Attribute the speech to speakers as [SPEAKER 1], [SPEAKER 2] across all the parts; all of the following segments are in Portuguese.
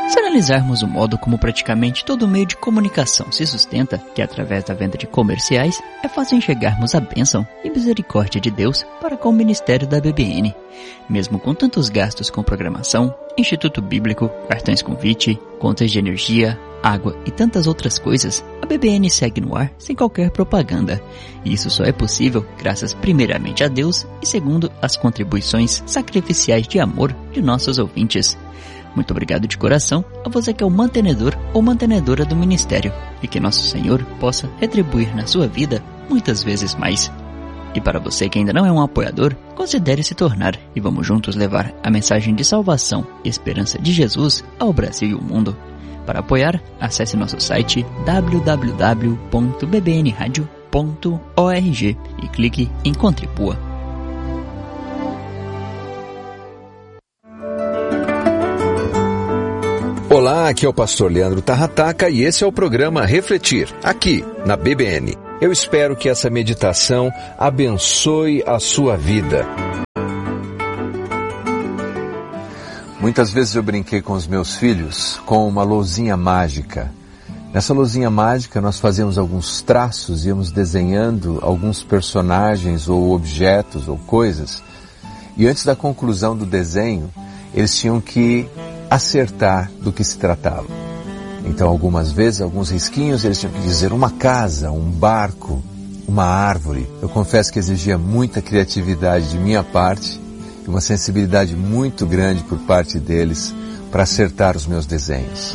[SPEAKER 1] Se analisarmos o modo como praticamente todo meio de comunicação se sustenta, que é através da venda de comerciais, é fácil enxergarmos a bênção e misericórdia de Deus para com o ministério da BBN. Mesmo com tantos gastos com programação, Instituto Bíblico, cartões convite, contas de energia, água e tantas outras coisas, a BBN segue no ar sem qualquer propaganda. E isso só é possível graças primeiramente a Deus e segundo as contribuições sacrificiais de amor de nossos ouvintes. Muito obrigado de coração a você que é o mantenedor ou mantenedora do ministério e que nosso Senhor possa retribuir na sua vida muitas vezes mais. E para você que ainda não é um apoiador, considere se tornar e vamos juntos levar a mensagem de salvação e esperança de Jesus ao Brasil e ao mundo. Para apoiar, acesse nosso site www.bbnradio.org e clique em Contribua.
[SPEAKER 2] Olá, aqui é o pastor Leandro Tarrataca e esse é o programa Refletir, aqui na BBN. Eu espero que essa meditação abençoe a sua vida. Muitas vezes eu brinquei com os meus filhos com uma lousinha mágica. Nessa lousinha mágica nós fazíamos alguns traços, íamos desenhando alguns personagens ou objetos ou coisas. E antes da conclusão do desenho, eles tinham que acertar do que se tratava. Então, algumas vezes, alguns risquinhos, eles tinham que dizer uma casa, um barco, uma árvore. Eu confesso que exigia muita criatividade de minha parte e uma sensibilidade muito grande por parte deles para acertar os meus desenhos.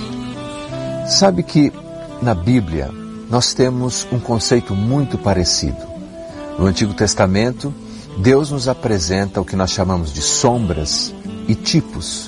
[SPEAKER 2] Sabe que na Bíblia nós temos um conceito muito parecido. No Antigo Testamento, Deus nos apresenta o que nós chamamos de sombras e tipos.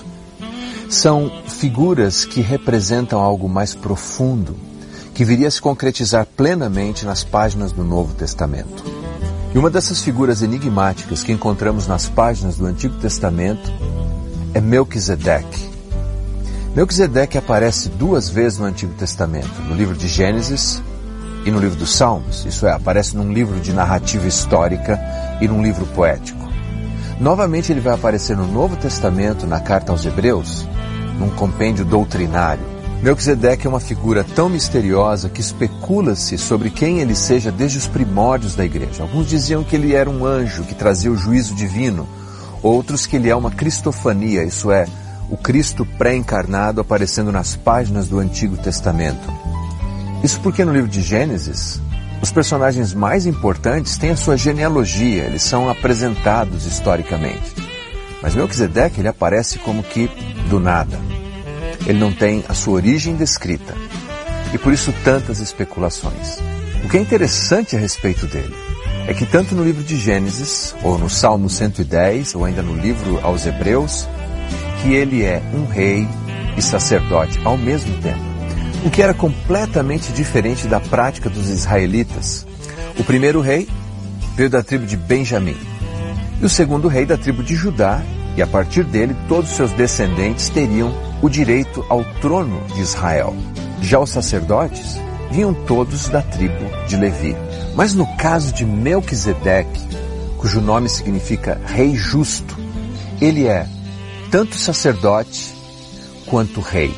[SPEAKER 2] São figuras que representam algo mais profundo, que viria a se concretizar plenamente nas páginas do Novo Testamento. E uma dessas figuras enigmáticas que encontramos nas páginas do Antigo Testamento é Melquisedeque. Melquisedeque aparece 2 vezes no Antigo Testamento, no livro de Gênesis e no livro dos Salmos, isso é, aparece num livro de narrativa histórica e num livro poético. Novamente ele vai aparecer no Novo Testamento, na carta aos Hebreus, num compêndio doutrinário. Melquisedeque é uma figura tão misteriosa que especula-se sobre quem ele seja desde os primórdios da igreja. Alguns diziam que ele era um anjo que trazia o juízo divino, outros que ele é uma cristofania, isso é, o Cristo pré-encarnado aparecendo nas páginas do Antigo Testamento. Isso porque no livro de Gênesis, os personagens mais importantes têm a sua genealogia, eles são apresentados historicamente. Mas Melquisedeque, ele aparece como que do nada. Ele não tem a sua origem descrita. E por isso tantas especulações. O que é interessante a respeito dele é que tanto no livro de Gênesis, ou no Salmo 110, ou ainda no livro aos Hebreus, que ele é um rei e sacerdote ao mesmo tempo. O que era completamente diferente da prática dos israelitas. O primeiro rei veio da tribo de Benjamim. E o segundo rei da tribo de Judá, e a partir dele todos os seus descendentes teriam o direito ao trono de Israel. Já os sacerdotes vinham todos da tribo de Levi. Mas no caso de Melquisedeque, cujo nome significa rei justo, ele é tanto sacerdote quanto rei.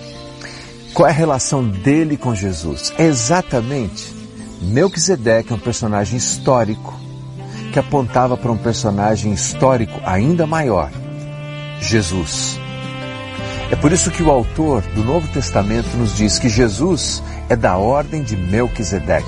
[SPEAKER 2] Qual é a relação dele com Jesus? É exatamente, Melquisedeque é um personagem histórico que apontava para um personagem histórico ainda maior, Jesus. É por isso que o autor do Novo Testamento nos diz que Jesus é da ordem de Melquisedeque.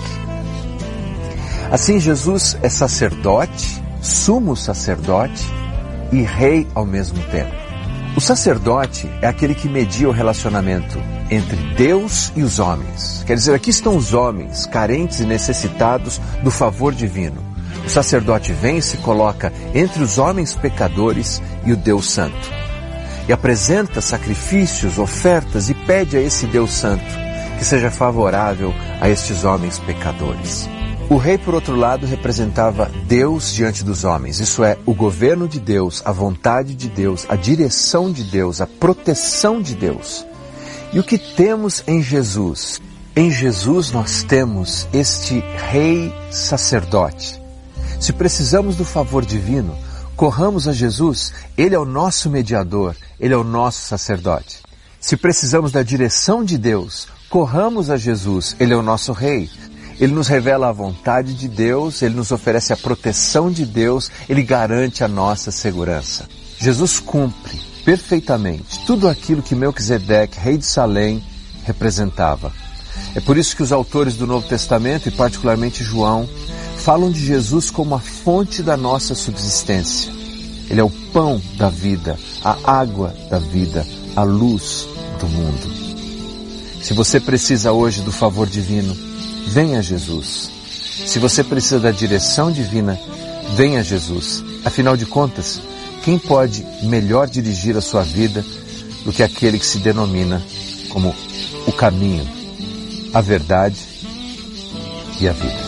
[SPEAKER 2] Assim, Jesus é sacerdote, sumo sacerdote e rei ao mesmo tempo. O sacerdote é aquele que media o relacionamento entre Deus e os homens. Quer dizer, aqui estão os homens, carentes e necessitados do favor divino. O sacerdote vem e se coloca entre os homens pecadores e o Deus Santo. E apresenta sacrifícios, ofertas e pede a esse Deus Santo que seja favorável a estes homens pecadores. O rei, por outro lado, representava Deus diante dos homens. Isso é, o governo de Deus, a vontade de Deus, a direção de Deus, a proteção de Deus. E o que temos em Jesus? Em Jesus nós temos este rei sacerdote. Se precisamos do favor divino, corramos a Jesus, Ele é o nosso mediador, Ele é o nosso sacerdote. Se precisamos da direção de Deus, corramos a Jesus. Ele é o nosso Rei. Ele nos revela a vontade de Deus, Ele nos oferece a proteção de Deus, Ele garante a nossa segurança. Jesus cumpre perfeitamente tudo aquilo que Melquisedeque, rei de Salém, representava. É por isso que os autores do Novo Testamento, e particularmente João, falam de Jesus como a fonte da nossa subsistência. Ele é o pão da vida, a água da vida, a luz do mundo. Se você precisa hoje do favor divino, venha a Jesus. Se você precisa da direção divina, venha a Jesus. Afinal de contas, quem pode melhor dirigir a sua vida do que aquele que se denomina como o caminho, a verdade e a vida?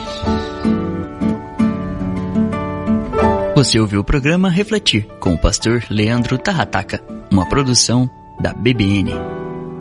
[SPEAKER 1] Você ouviu o programa Refletir com o pastor Leandro Tarrataca, uma produção da BBN.